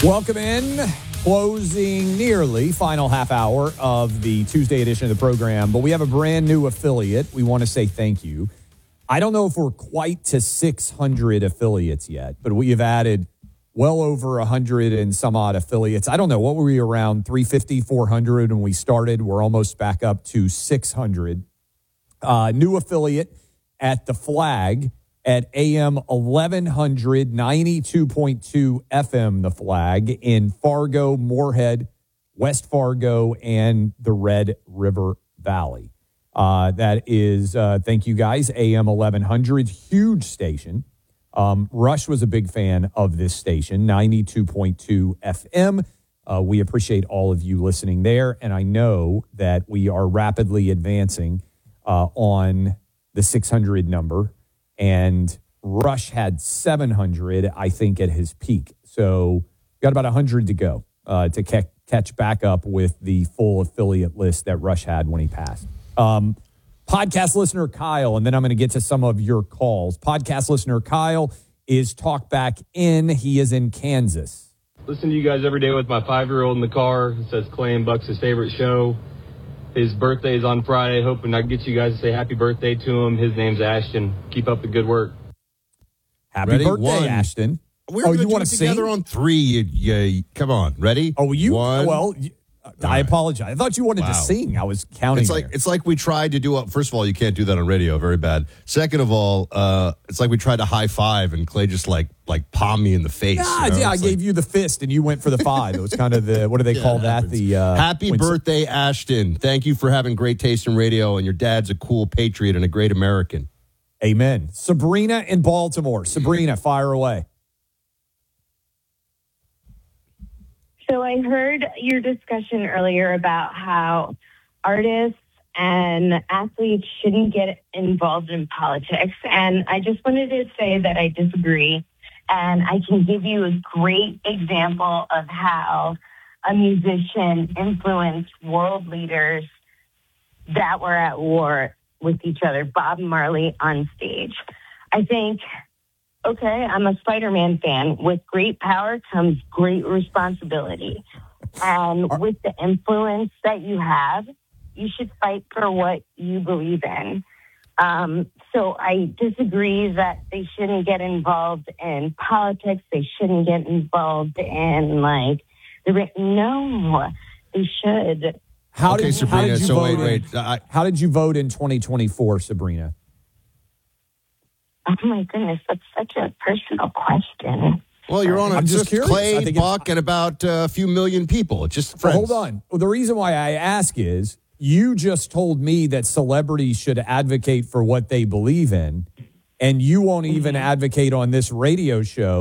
Welcome in. Closing nearly final half hour of the Tuesday edition of the program, but we have a brand new affiliate. We want to say thank you. I don't know if we're quite to 600 affiliates yet, but we have added well over 100 and some odd affiliates. I don't know. What were we, around 350, 400 when we started? We're almost back up to 600. New affiliate at The Flag at AM 1100, 92.2 FM, The Flag in Fargo, Moorhead, West Fargo, and the Red River Valley. That is, thank you guys, AM 1100, huge station. Rush was a big fan of this station, 92.2 FM. We appreciate all of you listening there, and I know that we are rapidly advancing on the 600 number. And Rush had 700, I think, at his peak. So got about 100 to go to catch back up with the full affiliate list that Rush had when he passed. Podcast listener Kyle, and then I'm going to get to some of your calls. Podcast listener Kyle is talk back in. He is in Kansas. Listen to you guys every day with my 5-year-old in the car. It says Clay and Buck's his favorite show. His birthday is on Friday. Hoping I can get you guys to say happy birthday to him. His name's Ashton. Keep up the good work. Happy birthday, Ashton. We're going to do it together on 3. Come on. Ready? Oh, you? One. Well, I apologize. I thought you wanted to sing. I was counting. It's like we tried to do it. First of all, you can't do that on radio. Very bad. Second of all, it's like we tried to high five and Clay just like palm me in the face. Yeah, I gave you the fist and you went for the 5. It was kind of the, what do they call that? The happy birthday, Ashton. Thank you for having great taste in radio, and your dad's a cool patriot and a great American. Amen. Sabrina in Baltimore. Sabrina, fire away. So I heard your discussion earlier about how artists and athletes shouldn't get involved in politics. And I just wanted to say that I disagree. And I can give you a great example of how a musician influenced world leaders that were at war with each other. Bob Marley on stage. I think, okay, I'm a Spider-Man fan. With great power comes great responsibility. And with the influence that you have, you should fight for what you believe in. So I disagree that they shouldn't get involved in politics. They shouldn't get involved in, no, they should. How did you vote in 2024, Sabrina? Oh, my goodness. That's such a personal question. Well, you're on just curious. Clay, Buck, and about a few million people. Just friends. Well, hold on. Well, the reason why I ask is you just told me that celebrities should advocate for what they believe in, and you won't even advocate on this radio show